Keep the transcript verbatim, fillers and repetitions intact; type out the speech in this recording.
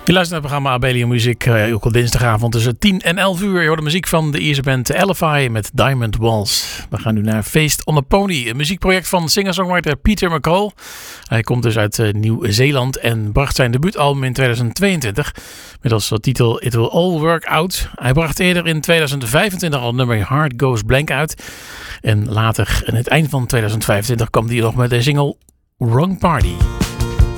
Je luistert naar het programma Abelian Muziek, uh, ook op dinsdagavond tussen tien en elf uur. Je hoort de muziek van de Ierse band Elefy met Diamond Walls. We gaan nu naar Feest on the Pony, een muziekproject van singer-songwriter Peter McCall. Hij komt dus uit uh, Nieuw-Zeeland en bracht zijn debuutalbum in tweeduizend tweeëntwintig met als titel It Will All Work Out. Hij bracht eerder in tweeduizend vijfentwintig al het nummer Heart Goes Blank uit. En later, aan het eind van tweeduizend vijfentwintig, kwam hij nog met de single Wrong Party.